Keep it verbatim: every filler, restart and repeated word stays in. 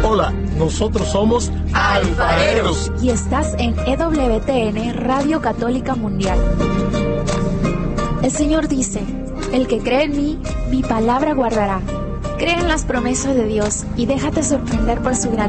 Hola, nosotros somos alfareros. Y estás en E W T N, Radio Católica Mundial. El Señor dice, el que cree en mí, mi palabra guardará. Cree en las promesas de Dios y déjate sorprender por su grandeza.